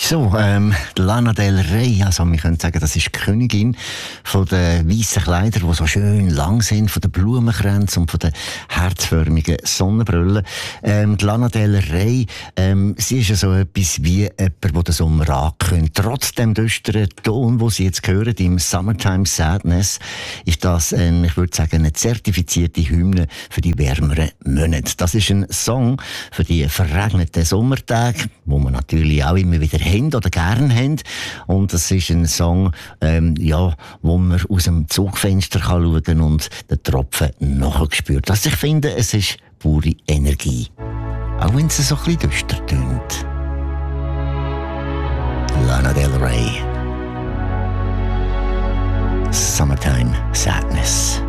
So, Lana Del Rey, also wir können sagen, das ist die Königin von den weißen Kleidern, die so schön lang sind, von den Blumenkränzen und von den herzförmigen Sonnenbrillen. Die Lana Del Rey, sie ist ja so etwas wie jemand, der den Sommer ankündigt. Trotz dem düsteren Ton, den Sie jetzt hören, im Summertime Sadness, ist das, ich würde sagen, eine zertifizierte Hymne für die wärmeren Monate. Das ist ein Song für die verregneten Sommertage, wo man natürlich auch immer wieder haben oder gerne haben. Und das ist ein Song, wo man aus dem Zugfenster schauen kann und den Tropfen nachher spürt. Also ich finde, es ist pure Energie. Auch wenn es so ein bisschen düster tönt. Lana Del Rey. Summertime Sadness.